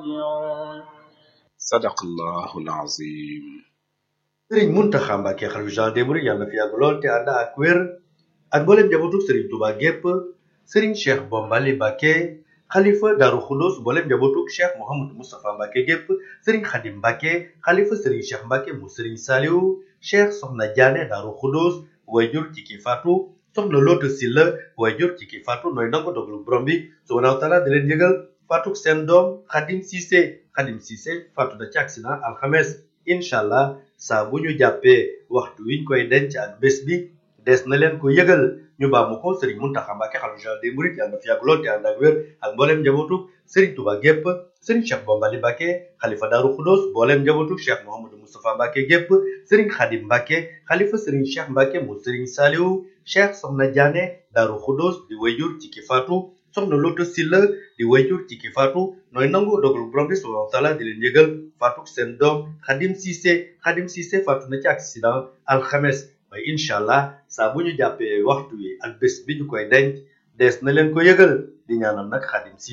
راجعون صدق الله العظيم. Sëriñ Muntaxa Mbàkke xalifa général des mourides yàlla na fi yàgg lool te ànd ak wér ak mboolem njabootu Sëriñ Tuubaa gépp Sëriñ Cheikh Bombali Mbàkke xalifa Daaru Xudoos mboolem njabootu Cheikh Mouhamadou Moustapha Mbàkke gépp Sëriñ Xadim Mbàkke xalifa Sëriñ Cheikh Mbàkke mu Sëriñ Saliou Cheikh Soxna Jaane Daaru Xudoos wayjur ci ki faatu Soxna Loota Silla wayjur ci ki faatu nooy nangu dogalu borom bi subhaanahu wa taala di leen yëgal faatuk seen doom Xadim Siise faatu na ci accident alxames inshallah saa bu ñu jàppee waxtu wiñ koy denc ak bés bi des na leen ko yëgal ñu baamu ko Serigne Mountakha Mbacké xalifa général des mourides yàlla na fi yàgg lool te ànd ak wér ak mbooleem njabootu Serigne Touba gépp Serigne Cheikh Bombali Mbacké xalifa Daaru Xudoos mbooleem njabootu Cheikh Mouhamadou Moustapha Mbacké gépp Serigne Khadim Mbacké xalifa Serigne Cheikh Mbacké mu Serigne Saliou Cheikh Soxna Jaane Daaru Xudoos di wayjur ci ki faatu Soxna Loota Silla di wayjur ci ki faatu nooy nangu dogalu borom bi subhanahu wa taala di leen yëgal faatuk seen doom Xadim Siise faatu na ci accident alxames waaye inshallah saa bu ñu jàppee waxtu wi ak bés bi ñu koy denc des na leen ko yëgal di ñaanal nag Xadim Siise